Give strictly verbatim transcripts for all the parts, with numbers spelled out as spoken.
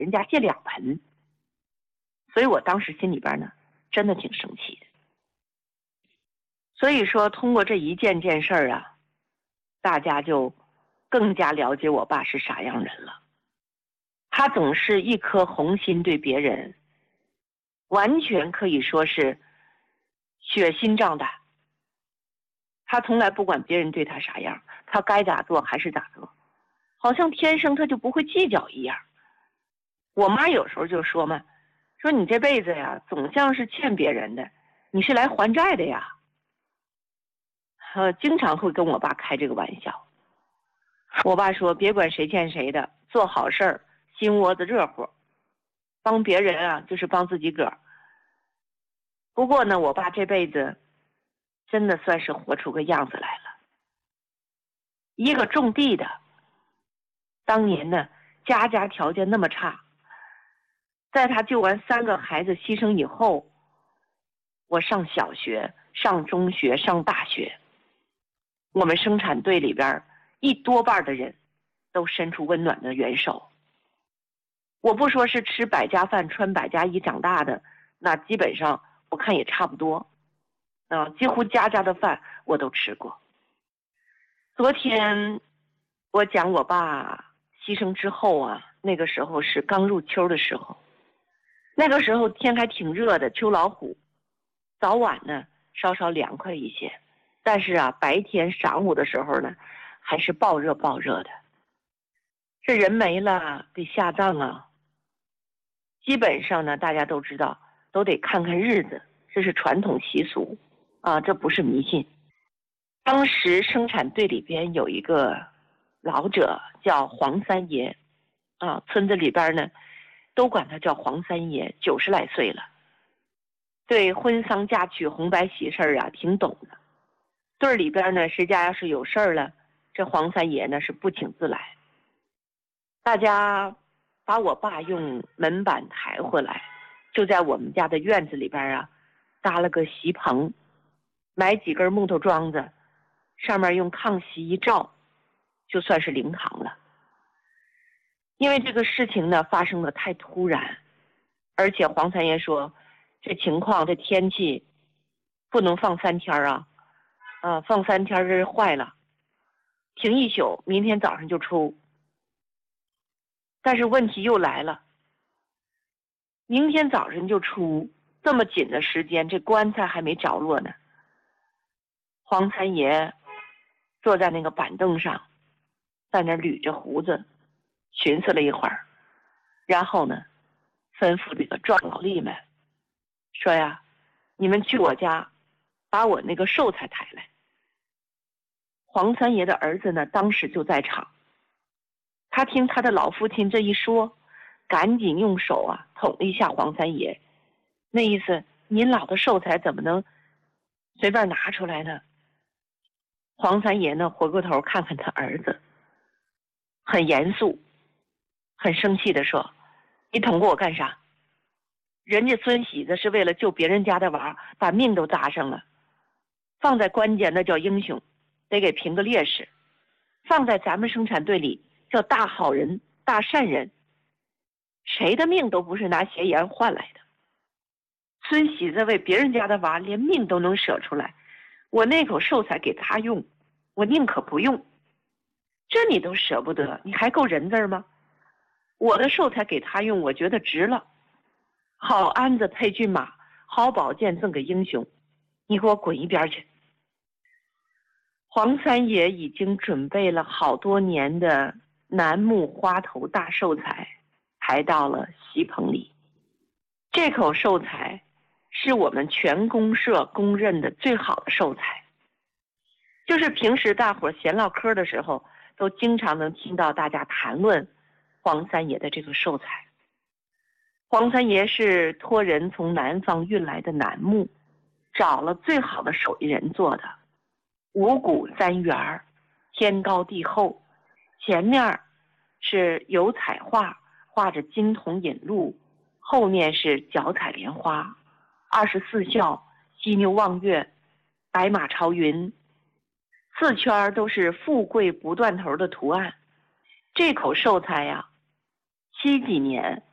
人家借两盆。所以我当时心里边呢，真的挺生气的。所以说，通过这一件件事儿啊，大家就更加了解我爸是啥样人了。他总是一颗红心对别人，完全可以说是血心仗胆。他从来不管别人对他啥样，他该咋做还是咋做，好像天生他就不会计较一样。我妈有时候就说嘛，说你这辈子呀，总像是欠别人的，你是来还债的呀。呃，经常会跟我爸开这个玩笑。我爸说，别管谁欠谁的，做好事儿，心窝子热乎，帮别人啊，就是帮自己个儿。不过呢，我爸这辈子真的算是活出个样子来了。一个种地的，当年呢，家家条件那么差，在他救完三个孩子牺牲以后，我上小学、上中学、上大学，我们生产队里边一多半的人都伸出温暖的援手。我不说是吃百家饭、穿百家衣长大的，那基本上我看也差不多。啊，几乎家家的饭我都吃过。昨天我讲我爸牺牲之后啊，那个时候是刚入秋的时候，那个时候天还挺热的，秋老虎，早晚呢稍稍凉快一些，但是啊，白天晌午的时候呢，还是暴热暴热的。这人没了得下葬啊，基本上呢，大家都知道，都得看看日子，这是传统习俗啊，这不是迷信。当时生产队里边有一个老者叫黄三爷啊，村子里边呢都管他叫黄三爷，九十来岁了，对婚丧嫁娶红白喜事啊挺懂的。队里边呢，谁家要是有事儿了，这黄三爷呢是不请自来。大家把我爸用门板抬回来，就在我们家的院子里边啊搭了个席棚，买几根木头桩子，上面用炕席一罩，就算是灵堂了。因为这个事情呢发生的太突然，而且黄三爷说这情况这天气不能放三天啊，啊放三天这坏了，停一宿，明天早上就出。但是问题又来了，明天早上就出，这么紧的时间，这棺材还没着落呢。黄三爷坐在那个板凳上，在那捋着胡子，寻思了一会儿，然后呢，吩咐这个壮劳力们说呀，你们去我家把我那个寿材抬来。黄三爷的儿子呢，当时就在场。他听他的老父亲这一说，赶紧用手啊捅了一下黄三爷，那意思您老的寿材怎么能随便拿出来呢？黄三爷呢回过头看看他儿子，很严肃很生气地说，你捅过我干啥？人家孙喜子是为了救别人家的娃，把命都搭上了，放在关键那叫英雄，得给评个烈士，放在咱们生产队里叫大好人大善人，谁的命都不是拿邪言换来的。孙喜子为别人家的娃连命都能舍出来，我那口寿材给他用，我宁可不用。这你都舍不得，你还够人字吗？我的寿材给他用，我觉得值了。好鞍子配骏马，好宝剑赠给英雄，你给我滚一边去。黄三爷已经准备了好多年的楠木花头大寿材抬到了席棚里。这口寿材是我们全公社公认的最好的寿材，就是平时大伙闲唠嗑的时候都经常能听到大家谈论黄三爷的这个寿材。黄三爷是托人从南方运来的楠木，找了最好的手艺人做的，五谷三元，天高地厚，前面是油彩画，画着金童引路，后面是脚踩莲花，二十四孝，犀牛望月，白马朝云，四圈都是富贵不断头的图案。这口寿材呀、七几年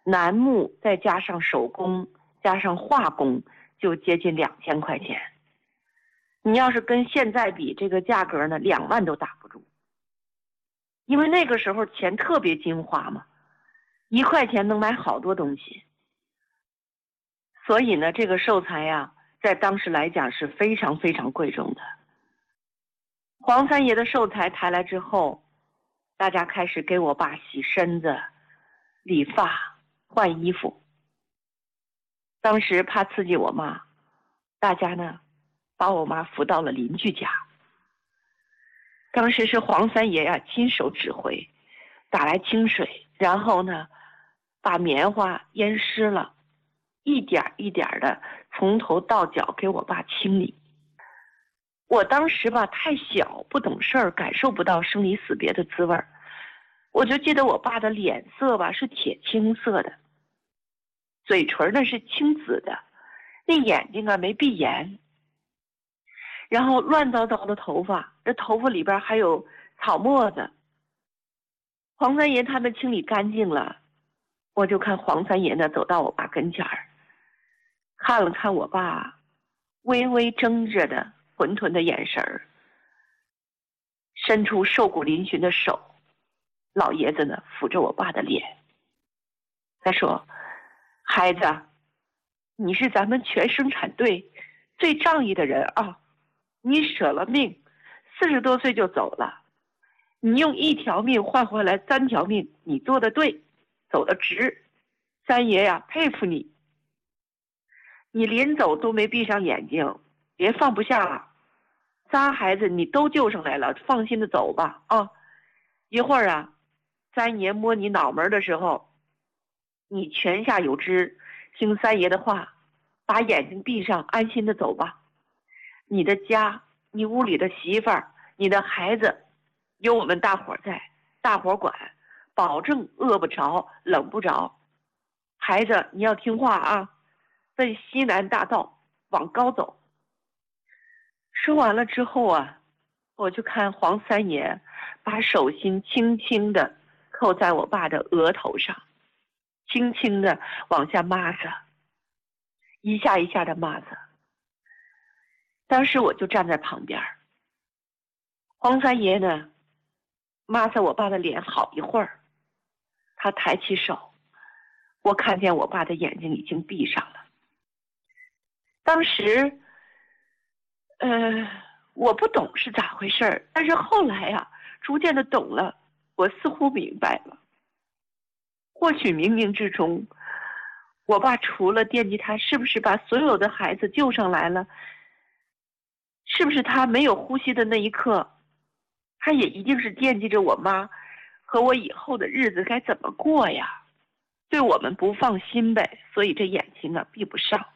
楠木再加上手工加上画工，就接近两千块钱。你要是跟现在比，这个价格呢，两万都打不住。因为那个时候钱特别金花嘛，一块钱能买好多东西。所以呢，这个寿材呀，在当时来讲是非常非常贵重的。黄三爷的寿材抬来之后，大家开始给我爸洗身子、理发、换衣服。当时怕刺激我妈，大家呢把我妈扶到了邻居家。当时是黄三爷呀亲手指挥，打来清水，然后呢把棉花淹湿了，一点一点的从头到脚给我爸清理。我当时吧太小，不懂事儿，感受不到生离死别的滋味儿。我就记得我爸的脸色吧是铁青色的，嘴唇呢是青紫的，那眼睛啊没闭严，然后乱糟糟的头发，这头发里边还有草沫子。黄三爷他们清理干净了，我就看黄三爷呢走到我爸跟前儿，看了看我爸微微睁着的浑沌的眼神儿，伸出瘦骨嶙峋的手，老爷子呢抚着我爸的脸，他说：“孩子，你是咱们全生产队最仗义的人啊！你舍了命，四十多岁就走了，你用一条命换回来三条命，你做的对，走得直，三爷呀佩服你。你临走都没闭上眼睛，别放不下了。仨孩子你都救上来了，放心的走吧啊！一会儿啊，三爷摸你脑门的时候，你泉下有知，听三爷的话，把眼睛闭上，安心的走吧。你的家，你屋里的媳妇儿，你的孩子，有我们大伙在，大伙管，保证饿不着，冷不着。孩子，你要听话啊，奔西南大道往高走。”说完了之后啊，我就看黄三爷把手心轻轻的扣在我爸的额头上，轻轻的往下抹着，一下一下的抹着。当时我就站在旁边，黄三爷呢抹着我爸的脸好一会儿，他抬起手，我看见我爸的眼睛已经闭上了。当时呃，我不懂是咋回事，但是后来呀、啊，逐渐的懂了，我似乎明白了。或许冥冥之中，我爸除了惦记他是不是把所有的孩子救上来了，是不是他没有呼吸的那一刻，他也一定是惦记着我妈和我以后的日子该怎么过呀，对我们不放心呗，所以这眼睛啊闭不上。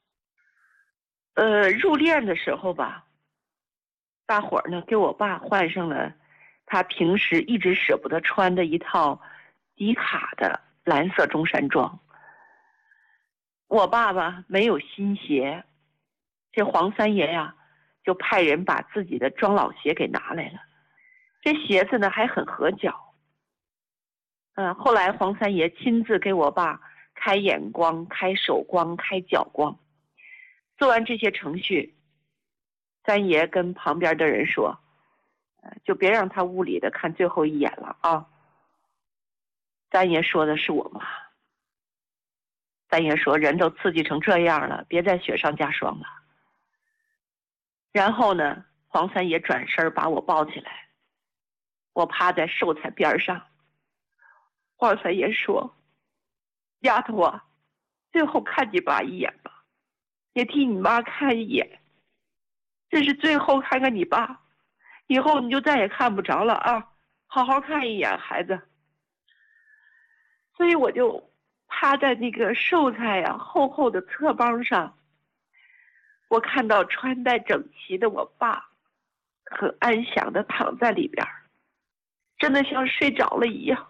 呃，入殓的时候吧，大伙儿呢给我爸换上了他平时一直舍不得穿的一套迪卡的蓝色中山装。我爸爸没有新鞋，这黄三爷呀就派人把自己的装老鞋给拿来了，这鞋子呢还很合脚。嗯、呃，后来黄三爷亲自给我爸开眼光、开手光、开脚光。做完这些程序，三爷跟旁边的人说，就别让他屋里的看最后一眼了啊。三爷说的是我妈。三爷说人都刺激成这样了，别再雪上加霜了。然后呢，黄三爷转身把我抱起来，我趴在寿材边上。黄三爷说：“丫头啊，最后看你爸一眼吧，也替你妈看一眼，这是最后看看你爸，以后你就再也看不着了啊！好好看一眼，孩子。”所以我就趴在那个寿材呀、啊、厚厚的侧帮上，我看到穿戴整齐的我爸很安详的躺在里边，真的像睡着了一样。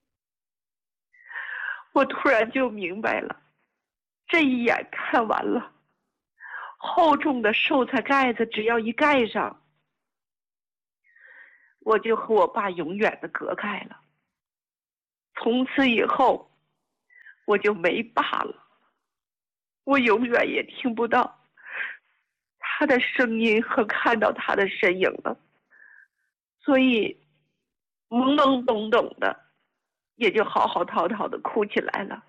我突然就明白了，这一眼看完了，厚重的寿材盖子只要一盖上，我就和我爸永远的隔开了。从此以后， 我就没爸了，我永远也听不到他的声音和看到他的身影了，所以懵懵懂懂的也就嚎嚎啕啕的哭起来了。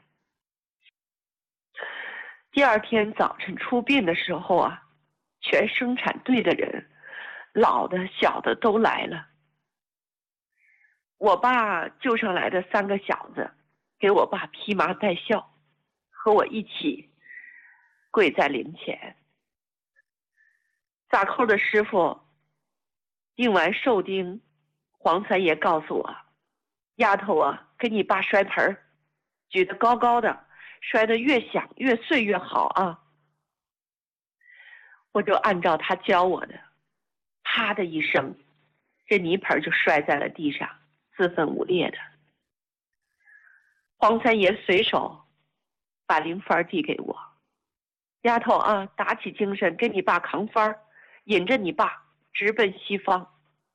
第二天早晨出殡的时候啊，全生产队的人，老的小的都来了。我爸救上来的三个小子给我爸披麻戴孝，和我一起跪在灵前。撒扣的师傅钉完寿钉，黄三爷告诉我，丫头啊，给你爸摔盆，举得高高的，摔得越响越碎越好啊。我就按照他教我的，啪的一声，这泥盆就摔在了地上，四分五裂的。黄三爷随手把零幡递给我，丫头啊，打起精神，给你爸扛幡，引着你爸直奔西方。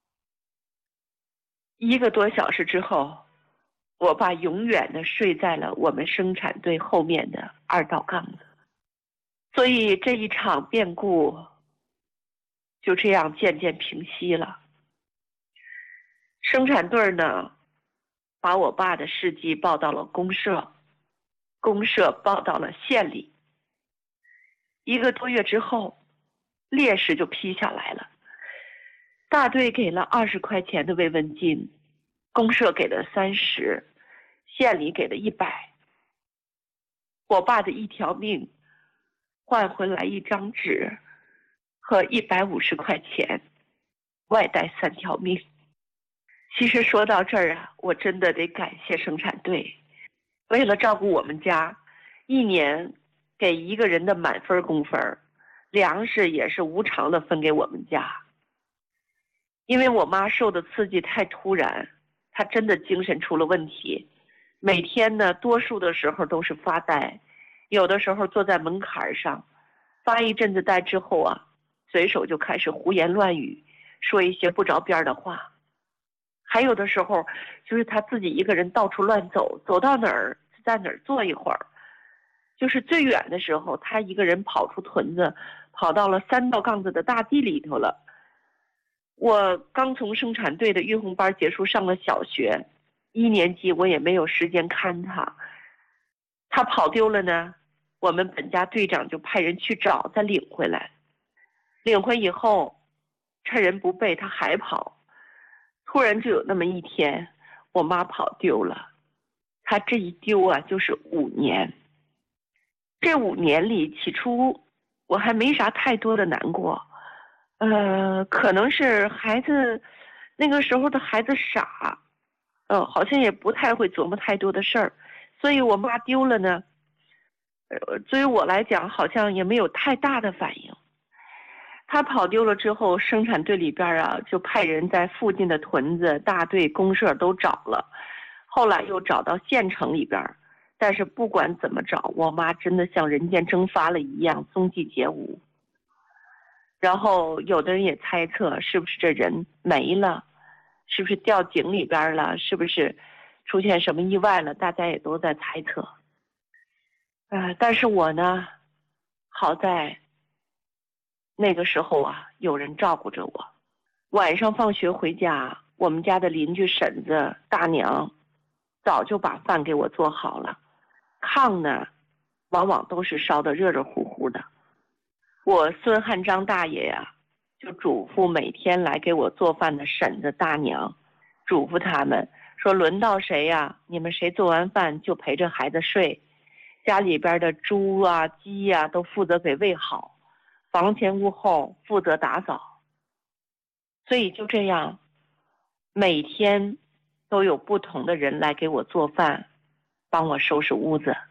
一个多小时之后，我爸永远的睡在了我们生产队后面的二道杠子。所以这一场变故就这样渐渐平息了。生产队呢，把我爸的事迹报到了公社，公社报到了县里。一个多月之后，烈士就批下来了。大队给了二十块钱的慰问金，公社给了三十，县里给了一百。我爸的一条命换回来一张纸和一百五十块钱，外带三条命。其实说到这儿啊，我真的得感谢生产队，为了照顾我们家，一年给一个人的满分工分，粮食也是无偿的分给我们家。因为我妈受的刺激太突然，她真的精神出了问题，每天呢多数的时候都是发呆，有的时候坐在门槛上，发一阵子呆之后啊，随手就开始胡言乱语，说一些不着边的话。还有的时候就是他自己一个人到处乱走，走到哪儿在哪儿坐一会儿。就是最远的时候，他一个人跑出屯子，跑到了三道杠子的大地里头了。我刚从生产队的育红班结束，上了小学一年级，我也没有时间看他。他跑丢了呢，我们本家队长就派人去找，再领回来。领回以后，趁人不备，他还跑。突然就有那么一天，我妈跑丢了。她这一丢啊，就是五年。这五年里，起初我还没啥太多的难过，呃，可能是孩子那个时候的孩子傻，呃，好像也不太会琢磨太多的事儿，所以我妈丢了呢，呃，对于我来讲，好像也没有太大的反应。他跑丢了之后，生产队里边啊，就派人在附近的屯子、大队、公社都找了，后来又找到县城里边，但是不管怎么找，我妈真的像人间蒸发了一样，踪迹皆无。然后有的人也猜测，是不是这人没了，是不是掉井里边了，是不是出现什么意外了，大家也都在猜测。呃，但是我呢，好在那个时候啊，有人照顾着我。晚上放学回家，我们家的邻居婶子、大娘早就把饭给我做好了，炕呢，往往都是烧得热热乎乎的。我孙汉章大爷呀、啊，就嘱咐每天来给我做饭的婶子、大娘，嘱咐他们说，轮到谁呀、啊，你们谁做完饭就陪着孩子睡，家里边的猪啊、鸡呀、啊、都负责给喂好。房前屋后负责打扫，所以就这样，每天都有不同的人来给我做饭，帮我收拾屋子。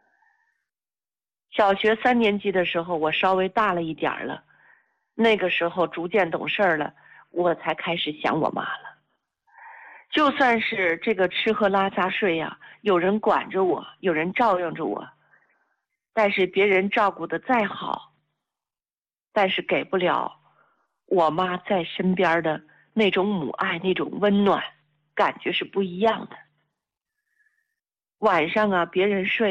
小学三年级的时候，我稍微大了一点了，那个时候逐渐懂事了，我才开始想我妈了。就算是这个吃喝拉撒睡呀、啊，有人管着我，有人照应着我，但是别人照顾的再好，但是给不了我妈在身边的那种母爱，那种温暖，感觉是不一样的。晚上啊，别人睡